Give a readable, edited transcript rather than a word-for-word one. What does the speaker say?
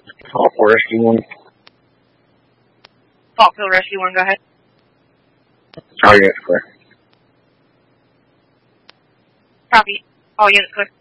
Falkville Rescue 1. Falkville Rescue 1, go ahead. All units clear. Copy. All units clear.